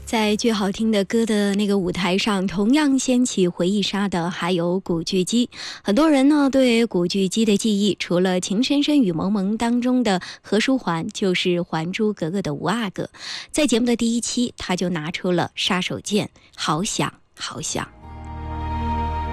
在最好听的歌的那个舞台上，同样掀起回忆杀的还有古巨基。很多人呢对古巨基的记忆，除了《情深深雨蒙蒙》当中的何书桓，就是《还珠格格》的吴阿哥。在节目的第一期，他就拿出了杀手锏，好想好想。